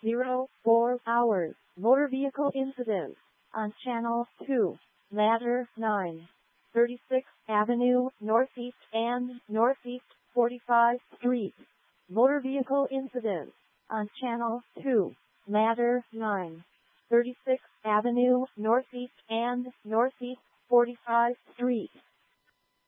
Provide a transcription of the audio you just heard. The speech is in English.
04 hours. Motor vehicle incidents on Channel 2. Ladder 9. 36th Avenue Northeast and Northeast 45th Street. Motor vehicle incidents on Channel 2. Ladder 9. 36th Avenue Northeast and Northeast 45th Street.